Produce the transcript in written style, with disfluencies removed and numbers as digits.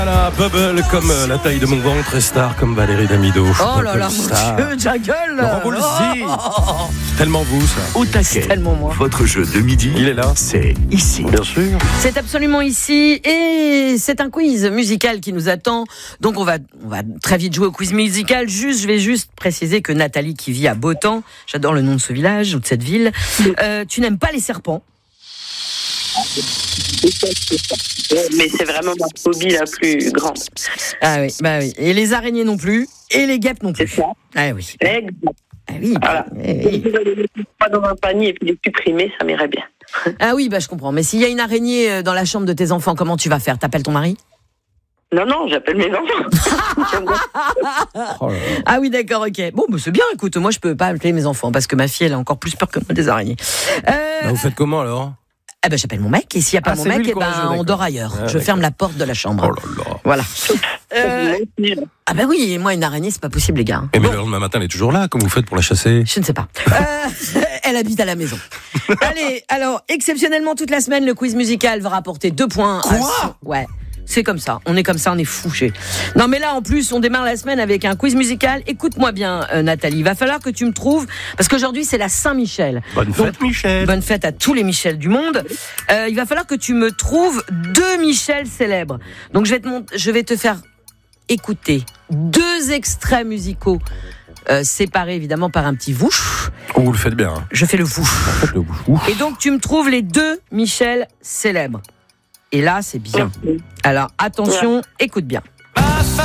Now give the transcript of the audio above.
Voilà, Bubble comme la taille de mon ventre et Star comme Valérie Damido. Oh là là, mon Dieu, Jungle. Laurent Voulzy. Tellement vous, ça. Au taquet, tellement moi. votre jeu de midi, Il est là. c'est ici. Bien sûr. C'est absolument ici et c'est un quiz musical qui nous attend. Donc on va très vite jouer au quiz musical. Je vais juste préciser que Nathalie qui vit à Botan, j'adore le nom de ce village ou de cette ville, tu n'aimes pas les serpents. Mais c'est vraiment ma phobie la plus grande. Ah oui, bah oui. Et les araignées non plus, et les guêpes non C'est plus. ça. Ah oui. Exact. Ah oui. Voilà. Eh oui. Pas dans un panier et puis les supprimer, ça m'irait bien. Ah oui, bah je comprends. Mais s'il y a une araignée dans la chambre de tes enfants, comment tu vas faire ? T'appelles ton mari ? Non, j'appelle mes enfants. Oh là là. Ah oui, d'accord, ok. Bon, bah c'est bien, écoute, moi je peux pas appeler mes enfants parce que ma fille, elle a encore plus peur que moi des araignées. Bah, vous faites comment alors ? Eh ben, j'appelle mon mec, et s'il n'y a pas mon c'est lui mec, le eh ben, courageux, on d'accord. dort ailleurs. Ah, je d'accord. ferme la porte de la chambre. Oh là là. Voilà. Ah ben oui, moi, une araignée, c'est pas possible, les gars. Et mais Bon, le lendemain matin, elle est toujours là. Comment vous faites pour la chasser ? je ne sais pas. Elle habite à la maison. Allez, alors, exceptionnellement, toute la semaine, le quiz musical va rapporter 2 points. Quoi ? Ouais. C'est comme ça, on est comme ça, on est fouché. Non mais là en plus, on démarre la semaine avec un quiz musical. Écoute-moi bien Nathalie, il va falloir que tu me trouves, parce qu'aujourd'hui c'est la Saint-Michel. Bonne fête, Michel. Bonne fête à tous les Michel du monde. Il va falloir que tu me trouves 2 Michel célèbres. Donc je vais te faire écouter 2 extraits musicaux séparés évidemment par un petit vouch. Oh, vous le faites bien. Hein. Je fais le vouch. Faites le bouche. Ouf. Et donc tu me trouves les 2 Michel célèbres. Et là c'est bien. Alors attention, écoute bien.